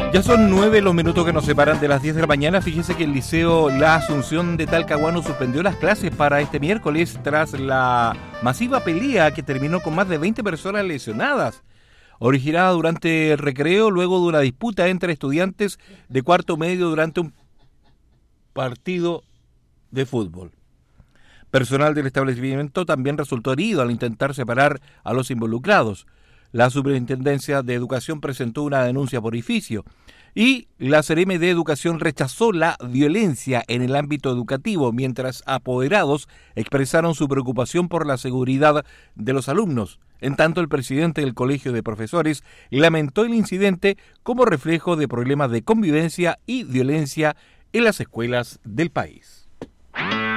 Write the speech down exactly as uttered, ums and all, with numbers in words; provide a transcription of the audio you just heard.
Ya son nueve los minutos que nos separan de las diez de la mañana. Fíjense que el Liceo La Asunción de Talcahuano suspendió las clases para este miércoles tras la masiva pelea que terminó con más de veinte personas lesionadas, originada durante el recreo luego de una disputa entre estudiantes de cuarto medio durante un partido de fútbol. Personal del establecimiento también resultó herido al intentar separar a los involucrados. La Superintendencia de Educación presentó una denuncia por oficio y la Seremi de Educación rechazó la violencia en el ámbito educativo, mientras apoderados expresaron su preocupación por la seguridad de los alumnos. En tanto, el presidente del Colegio de Profesores lamentó el incidente como reflejo de problemas de convivencia y violencia en las escuelas del país.